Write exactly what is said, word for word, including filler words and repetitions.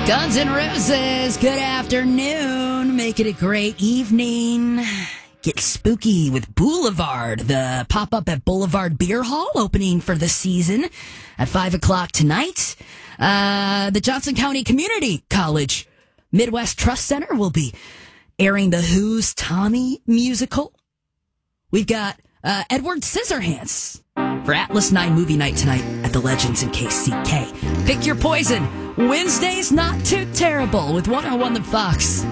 Guns N' Roses, good afternoon. Make it a great evening. Get spooky with Boulevard, the pop-up at Boulevard Beer Hall, opening for the season at five o'clock tonight. Uh, the Johnson County Community College Midwest Trust Center will be airing the Who's Tommy musical. We've got uh, Edward Scissorhands for Atlas nine movie night tonight at the Legends in K C K. Pick your poison. Wednesday's not too terrible with one oh one The Fox.